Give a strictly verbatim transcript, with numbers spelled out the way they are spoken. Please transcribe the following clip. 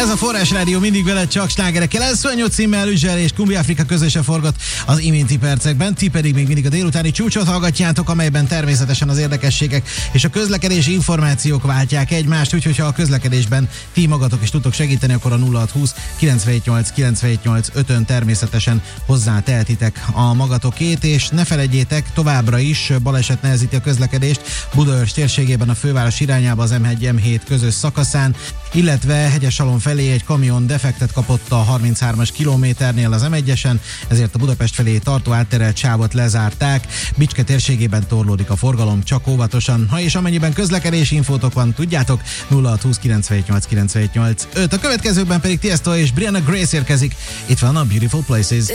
Ez a Forrás Rádió, mindig veled csak slágerekkel. Ez huszonnyolc címmel Üzsel és Kumbi Afrika közösen forgott az iménti percekben. Ti pedig még mindig a délutáni csúcsot hallgatjátok, amelyben természetesen az érdekességek és a közlekedési információk váltják egymást, úgyhogy ha a közlekedésben ti magatok is tudtok segíteni, akkor a nulla hat húsz kilencvenhét nyolc kilencvenhét nyolc ötön természetesen hozzátehetitek a magatokét, és ne feledjétek, továbbra is baleset nehezíti a közlekedést Budaörs térségében a főváros irányába az em egy em hét közös szakaszán, illetve Hegyesalon felé egy kamion defektet kapott a harminchármas kilométernél az em egyesen, ezért a Budapest felé tartó átterelt sávot lezárták. Bicske térségében torlódik a forgalom, csak óvatosan. Ha és amennyiben közlekedési infótok van, tudjátok, nulla hat húsz kilencvenhét nyolc kilencvenhét nyolc öt. A következőkben pedig Tiesto és Brianna Grace érkezik. Itt van a Beautiful Places.